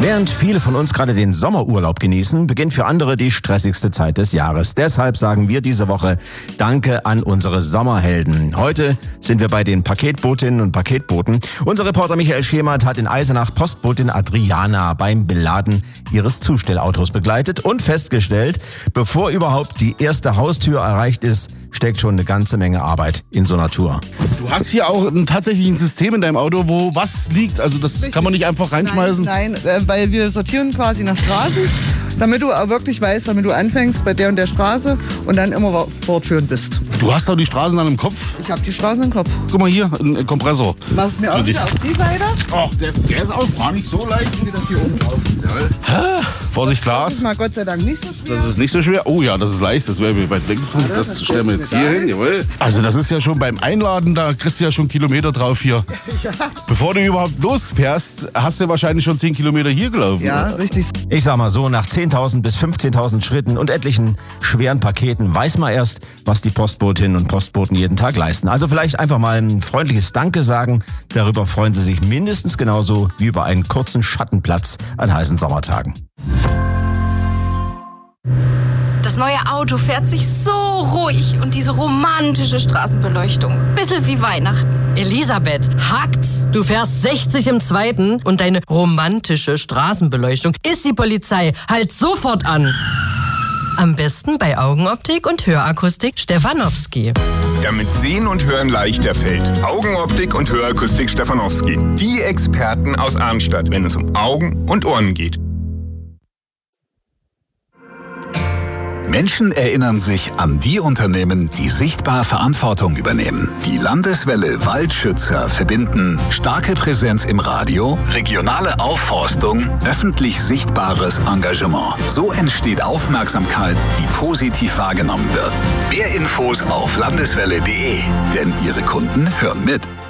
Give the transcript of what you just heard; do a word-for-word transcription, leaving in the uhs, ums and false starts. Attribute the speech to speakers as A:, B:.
A: Während viele von uns gerade den Sommerurlaub genießen, beginnt für andere die stressigste Zeit des Jahres. Deshalb sagen wir diese Woche Danke an unsere Sommerhelden. Heute sind wir bei den Paketbotinnen und Paketboten. Unser Reporter Michael Schemert hat in Eisenach Postbotin Adriana beim Beladen ihres Zustellautos begleitet und festgestellt, bevor überhaupt die erste Haustür erreicht ist, steckt schon eine ganze Menge Arbeit in so einer Tour.
B: Du hast hier auch ein, tatsächlich ein System in deinem Auto, wo was liegt. Also das Richtig. Kann man nicht einfach reinschmeißen?
C: Nein, nein, äh, weil wir sortieren quasi nach Straßen, damit du auch wirklich weißt, damit du anfängst bei der und der Straße und dann immer fortführend bist.
B: Du hast doch die Straßen dann im Kopf?
C: Ich habe die Straßen im Kopf.
B: Guck mal hier, ein Kompressor.
C: Machst du mir auch wieder auf die Seite?
B: Ach, der, der ist auch gar nicht so leicht, wie das hier oben drauf ist. Vorsicht, Glas.
C: Das ist mal Gott sei Dank nicht so schwer.
B: Das ist nicht so schwer. Oh ja, das ist leicht. Das wäre mir weit weg.
C: Ja,
B: das
C: das
B: stellen wir jetzt hier hin. Jawohl. Also das ist ja schon beim Einladen, da kriegst du ja schon Kilometer drauf hier.
C: Ja.
B: Bevor du überhaupt losfährst, hast du wahrscheinlich schon zehn Kilometer hier gelaufen.
C: Ja,
B: oder?
C: richtig.
A: Ich sag mal so, nach zehntausend bis fünfzehntausend Schritten und etlichen schweren Paketen weiß man erst, was die Postbotinnen und Postboten jeden Tag leisten. Also vielleicht einfach mal ein freundliches Danke sagen. Darüber freuen sie sich mindestens genauso wie über einen kurzen Schattenplatz an heißen Sommertagen.
D: Das neue Auto fährt sich so ruhig und diese romantische Straßenbeleuchtung. Bisschen wie Weihnachten.
E: Elisabeth, hakt's? Du fährst sechzig im Zweiten und deine romantische Straßenbeleuchtung ist die Polizei. Halt sofort an! Am besten bei Augenoptik und Hörakustik Stefanowski.
F: Damit Sehen und Hören leichter fällt. Augenoptik und Hörakustik Stefanowski. Die Experten aus Arnstadt, wenn es um Augen und Ohren geht.
G: Menschen erinnern sich an die Unternehmen, die sichtbar Verantwortung übernehmen. Die Landeswelle Waldschützer verbinden starke Präsenz im Radio, regionale Aufforstung, öffentlich sichtbares Engagement. So entsteht Aufmerksamkeit, die positiv wahrgenommen wird. Mehr Infos auf landeswelle punkt de, denn ihre Kunden hören mit.